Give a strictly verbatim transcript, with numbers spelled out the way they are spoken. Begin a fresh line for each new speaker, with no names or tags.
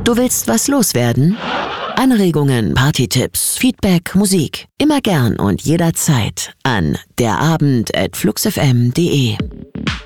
Du willst was loswerden? Anregungen, Partytipps, Feedback, Musik. Immer gern und jederzeit an derabend at fluxfm punkt de.